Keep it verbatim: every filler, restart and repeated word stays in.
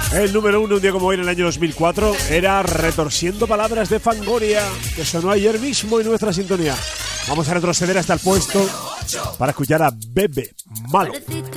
El número uno un día como hoy en el año dos mil cuatro era Retorciendo Palabras de Fangoria, que sonó ayer mismo en nuestra sintonía. Vamos a retroceder hasta el puesto para escuchar a Bebe Malo. Pareciste